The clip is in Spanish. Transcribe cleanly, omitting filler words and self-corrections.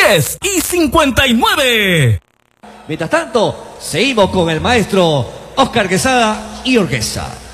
10:59. Mientras tanto, seguimos con el maestro Oscar Quesada y orquesta.